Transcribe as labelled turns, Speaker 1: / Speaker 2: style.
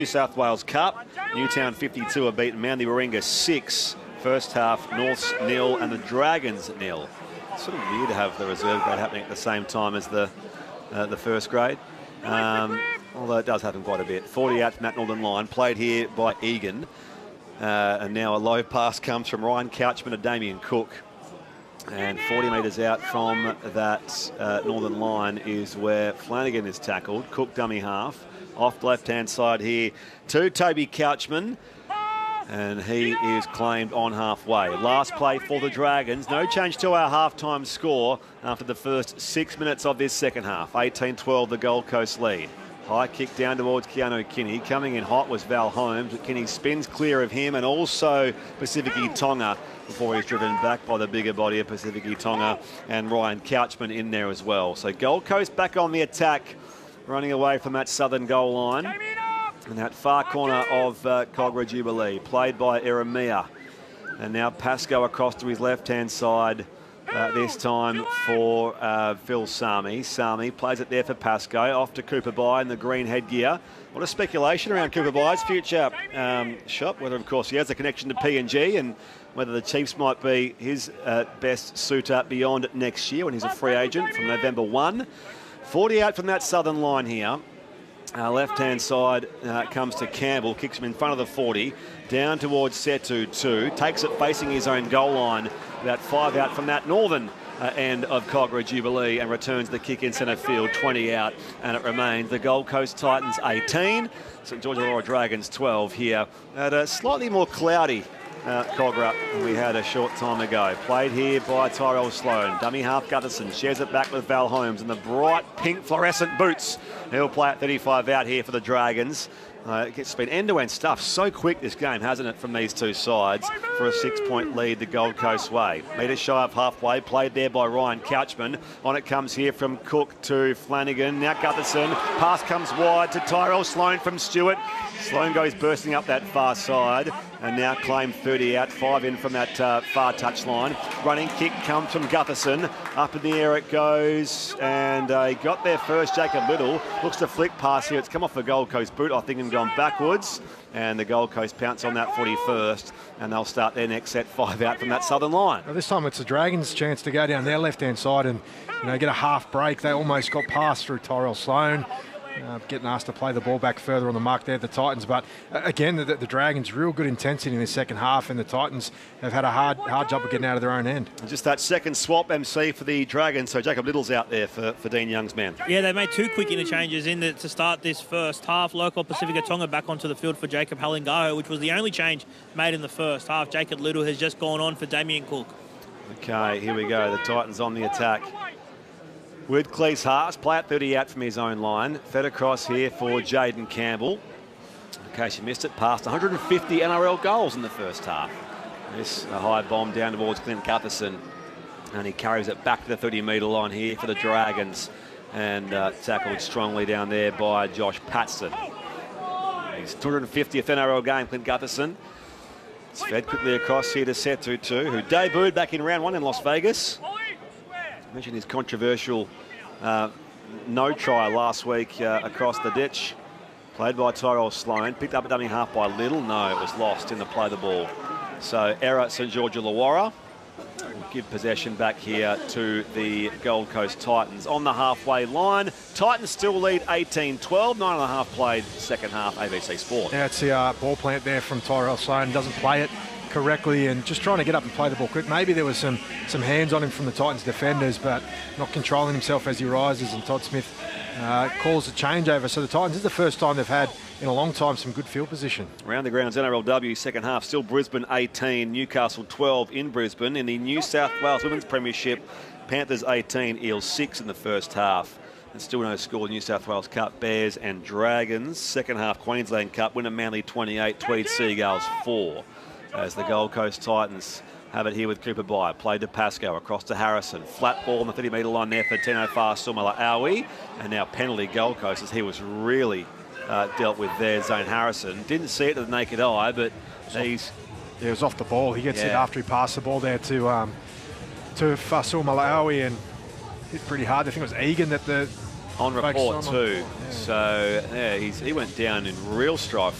Speaker 1: New South Wales Cup. Newtown 52 are beaten Manly Warringah 6. First half, Norths 0 and the Dragons 0. It's sort of weird to have the reserve grade happening at the same time as the first grade. Although it does happen quite a bit. 40 out from that northern line, played here by Egan. And now a low pass comes from Ryan Couchman to Damien Cook. And 40 metres out from that northern line is where Flanagan is tackled. Cook dummy half. Off the left-hand side here to Toby Couchman. And he is claimed on halfway. Last play for the Dragons. No change to our half-time score after the first 6 minutes of this second half. 18-12 the Gold Coast lead. High kick down towards Keanu Kinney. Coming in hot was Val Holmes. But Kinney spins clear of him and also Pacifici Tonga before he's driven back by the bigger body of Pacifici Tonga and Ryan Couchman in there as well. So Gold Coast back on the attack, running away from that southern goal line. And that far corner of Cogra Jubilee, played by Eremia. And now Pascoe across to his left-hand side, this time for Phil Sami. Sami plays it there for Pascoe, off to Cooper Bye in the green headgear. What a speculation around Cooper Bye's future shop, whether, of course, he has a connection to PNG and whether the Chiefs might be his best suitor beyond next year when he's a free agent from November 1. 40 out from that southern line here. Left-hand side comes to Campbell, kicks him in front of the 40, down towards Setu 2, takes it facing his own goal line, about 5 out from that northern end of Cogra Jubilee, and returns the kick in centre field, 20 out, and it remains the Gold Coast Titans 18, St George Illawarra Dragons 12 here at a slightly more cloudy Cogra we had a short time ago. Played here by Tyrell Sloan. Dummy half Gutherson shares it back with Val Holmes in the bright pink fluorescent boots. He'll play at 35 out here for the Dragons. It's been end-to-end stuff so quick this game, hasn't it, from these two sides for a 6-point lead the Gold Coast way. Metre shy of halfway, played there by Ryan Couchman. On it comes here from Cook to Flanagan. Now Gutherson. Pass comes wide to Tyrell Sloan from Stewart. Sloan goes bursting up that far side and now claimed 30 out, 5 in from that far touch line. Running kick comes from Gutherson. Up in the air it goes, and he got there first, Jacob Little. Looks to flick pass here. It's come off the Gold Coast boot, I think, and gone backwards. And the Gold Coast pounce on that 41st, and they'll start their next set 5 out from that southern line.
Speaker 2: Well, this time it's the Dragons' chance to go down their left-hand side and get a half break. They almost got past through Tyrell Sloan. Getting asked to play the ball back further on the mark there, the Titans. But again, the Dragons, real good intensity in the second half, and the Titans have had a hard job of getting out of their own end.
Speaker 1: And just that second swap, MC, for the Dragons. So Jacob Little's out there for Dean Young's man.
Speaker 3: Yeah, they made 2 quick interchanges to start this first half. Local Pacifica Tonga back onto the field for Jacob Halingaho, which was the only change made in the first half. Jacob Little has just gone on for Damien Cook.
Speaker 1: Okay, here we go. The Titans on the attack. With Cleese Haas, play at 30 out from his own line. Fed across here for Jaden Campbell. In case you missed it, passed 150 NRL goals in the first half. This a high bomb down towards Clint Gutherson. And he carries it back to the 30-metre line here for the Dragons. And tackled strongly down there by Josh Patson. His 250th NRL game, Clint Gutherson. It's fed quickly across here to Setu 2, who debuted back in round 1 in Las Vegas. I mentioned his controversial no try last week across the ditch. Played by Tyrell Sloan. Picked up a dummy half by Little. No, it was lost in the play the ball. So error St George Illawarra. We'll give possession back here to the Gold Coast Titans. On the halfway line, Titans still lead 18-12. 9.5 played second half, ABC Sport.
Speaker 2: Yeah, it's the ball plant there from Tyrell Sloan. Doesn't play it correctly and just trying to get up and play the ball quick. Maybe there was some hands on him from the Titans defenders, but not controlling himself as he rises, and Todd Smith calls a changeover. So the Titans, this is the first time they've had in a long time some good field position.
Speaker 1: Around the grounds, NRLW second half, still Brisbane 18, Newcastle 12 in Brisbane. In the New South Wales Women's Premiership, Panthers 18, Eels 6 in the first half. And still no score, New South Wales Cup, Bears and Dragons. Second half, Queensland Cup, winner Manly 28, Tweed Seagulls 4. As the Gold Coast Titans have it here with Cooper Bye. Played to Pascoe, across to Harrison. Flat ball on the 30-metre line there for Tino Fa'asumala Aui. And now penalty Gold Coast, as he was really dealt with there, Zane Harrison. Didn't see it to the naked eye, but he's...
Speaker 2: Yeah, it was off the ball. He gets it after he passed the ball there to Fa'asumala Aui and hit pretty hard. I think it was Egan that the...
Speaker 1: On report too. So, yeah, he went down in real strife